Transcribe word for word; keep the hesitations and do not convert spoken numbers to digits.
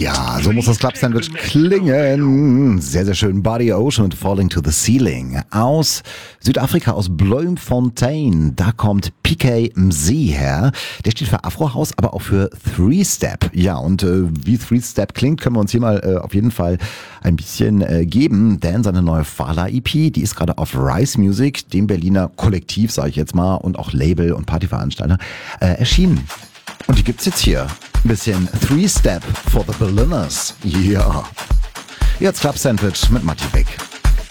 Ja, so muss das Club-Sandwich klingen. Sehr, sehr schön. Buddy Ocean mit Falling to the Ceiling. Aus Südafrika, aus Bloemfontein. Da kommt P K Mzee her. Der steht für Afro-House, aber auch für Three-Step. Ja, und äh, wie Three-Step klingt, können wir uns hier mal äh, auf jeden Fall ein bisschen äh, geben. Denn seine neue Fala-E P, die ist gerade auf Rise Music, dem Berliner Kollektiv, sage ich jetzt mal, und auch Label und Partyveranstalter, äh, erschienen. Und die gibt's jetzt hier. Ein bisschen Three-Step for the Berliners. Ja. Yeah. Jetzt Club Sandwich mit Matti Beck.